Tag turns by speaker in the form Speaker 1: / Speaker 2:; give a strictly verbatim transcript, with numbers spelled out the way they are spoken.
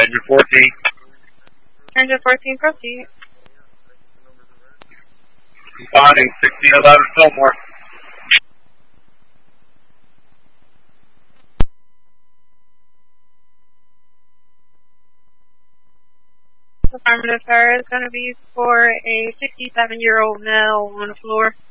Speaker 1: Ranger fourteen.
Speaker 2: Ranger fourteen, proceed.
Speaker 1: Responding sixteen eleven Fillmore.
Speaker 2: Affirmative, sir, is going to be for a sixty-seven-year-old male on the floor.